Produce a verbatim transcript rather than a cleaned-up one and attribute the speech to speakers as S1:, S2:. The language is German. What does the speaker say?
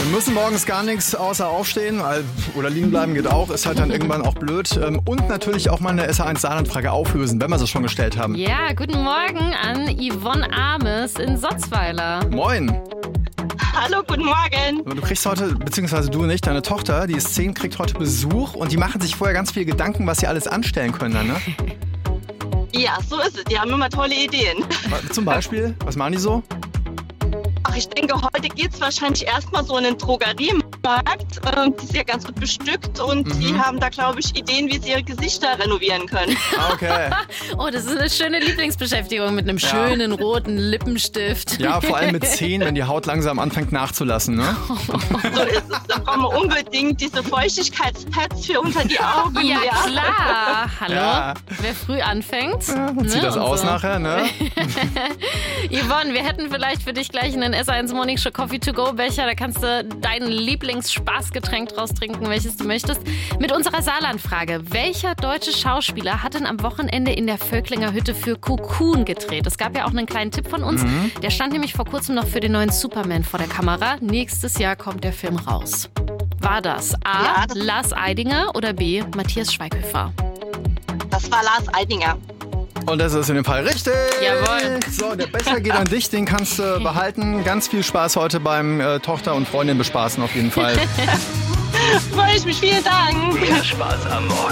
S1: müssen morgens gar nichts außer aufstehen oder liegen bleiben geht auch, ist halt dann irgendwann auch blöd. Und natürlich auch mal eine S A eins Saarland-Frage auflösen, wenn wir sie schon gestellt haben.
S2: Ja, guten Morgen an Yvonne Ames in Sotzweiler.
S1: Moin.
S3: Hallo, guten Morgen.
S1: Du kriegst heute, beziehungsweise du nicht, deine Tochter, die ist zehn, kriegt heute Besuch und die machen sich vorher ganz viel Gedanken, was sie alles anstellen können dann, ne?
S3: Ja, so ist es. Die haben immer tolle Ideen.
S1: Zum Beispiel? Was machen die so?
S3: Ach, ich denke, heute geht es wahrscheinlich erstmal so in den Drogeriemarkt. Ähm, die ist ja ganz gut bestückt und mhm. die haben da, glaube ich, Ideen, wie sie ihre Gesichter renovieren können.
S1: Okay.
S2: Oh, das ist eine schöne Lieblingsbeschäftigung mit einem
S1: Ja.
S2: schönen roten Lippenstift.
S1: Ja, vor allem mit zehn, wenn die Haut langsam anfängt nachzulassen, ne?
S3: So ist es. Da brauchen wir unbedingt diese Feuchtigkeitspads für unter die Augen.
S2: Ja, klar. Hallo?
S1: Ja.
S2: Wer früh anfängt.
S1: Ja, und
S2: ne,
S1: sieht das
S2: und
S1: aus
S2: so.
S1: nachher, ne?
S2: Yvonne, wir hätten vielleicht für dich gleich einen S eins Morning Show Coffee to go Becher. Da kannst du dein Lieblingsspaßgetränk draus trinken, welches du möchtest. Mit unserer Saarland-Frage. Welcher deutsche Schauspieler hat denn am Wochenende in der Völklinger Hütte für Cocoon gedreht? Es gab ja auch einen kleinen Tipp von uns.
S1: Mhm.
S2: Der stand nämlich vor kurzem noch für den neuen Superman vor der Kamera. Nächstes Jahr kommt der Film raus. War das A.
S3: Ja, das
S2: Lars Eidinger oder B. Matthias Schweighöfer?
S3: Das war Lars Eidinger.
S1: Und das ist in dem Fall richtig.
S2: Jawohl.
S1: So, der Becher geht an dich, den kannst du behalten. Ganz viel Spaß heute beim äh, Tochter und Freundin bespaßen auf jeden Fall.
S3: Freue ich mich. Vielen Dank.
S4: Mehr Spaß am Morgen.